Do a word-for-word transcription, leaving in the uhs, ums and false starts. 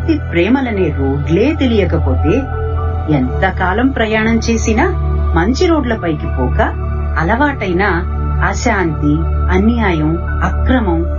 శాంతి ప్రేమలనే రోడ్లే తెలియకపోతే ఎంతకాలం ప్రయాణం చేసినా మంచి రోడ్లపైకి పోక అలవాటైన అశాంతి, అన్యాయం, అక్రమం,